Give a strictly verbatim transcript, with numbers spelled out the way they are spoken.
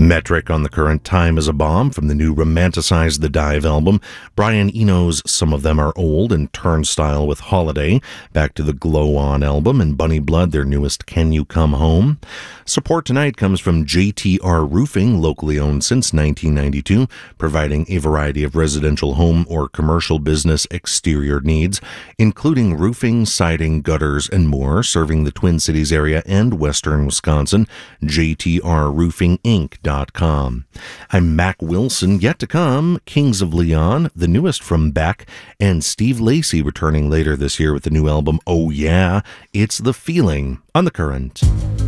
Metric on the Current, Time is a Bomb from the new Romanticize the Dive album. Brian Eno's Some of Them Are Old and Turnstile with Holiday, back to the Glow On album, and Bunny Blood, their newest Can You Come Home. Support tonight comes from J T R Roofing, locally owned since nineteen ninety-two, providing a variety of residential home or commercial business exterior needs, including roofing, siding, gutters, and more, serving the Twin Cities area and western Wisconsin. J T R Roofing Inc dot com. I'm Mac Wilson. Yet to come, Kings of Leon, the newest from Beck, and Steve Lacy returning later this year with the new album Oh Yeah, It's the Feeling on The Current.